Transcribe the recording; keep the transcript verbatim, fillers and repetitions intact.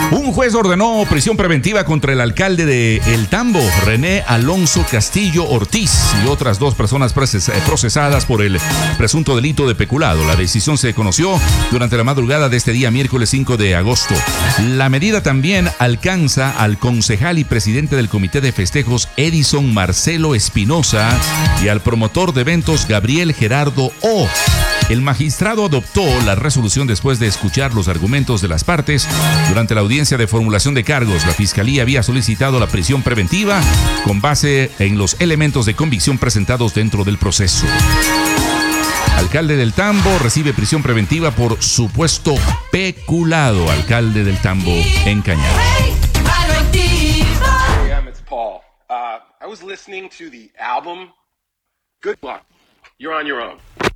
Un juez ordenó prisión preventiva contra el alcalde de El Tambo, René Alonso Castillo Ortiz, y otras dos personas procesadas por el presunto delito de peculado. La decisión se conoció durante la madrugada de este día, miércoles cinco de agosto. La medida también alcanza al concejal y presidente del Comité de Festejos, Edison Marcelo Espinosa, y al promotor de eventos, Gabriel Gerardo O. El magistrado adoptó la resolución después de escuchar los argumentos de las partes. Durante la audiencia de formulación de cargos, la Fiscalía había solicitado la prisión preventiva con base en los elementos de convicción presentados dentro del proceso. Alcalde del Tambo recibe prisión preventiva por supuesto peculado. Alcalde del Tambo en Cañar. Hey, it's Paul. Uh, I was listening to the album. Good luck. You're on your own.